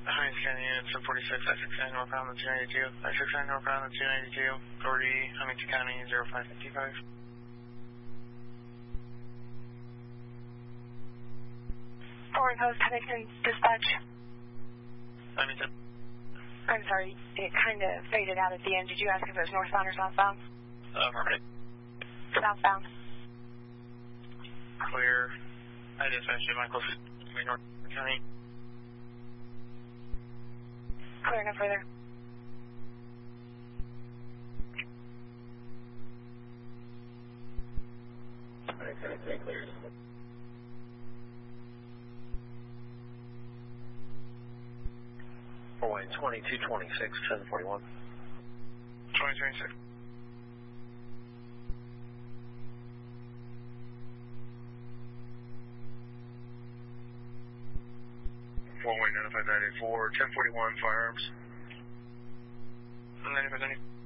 Hines County Unit 746, I-69 northbound to 292. I-69 northbound to 292. Authority, Huntington County 0555. Foreign Post, Huntington Dispatch. Huntington. I'm sorry, it kind of faded out at the end. Did you ask if it was northbound or southbound? Affirmative. Southbound. Clear. I dispatched you, Michael, North County. Clear, no further. Okay, clear. Hawaii 2226, 1041. 2026. One way 9594, 1041 firearms. 9590.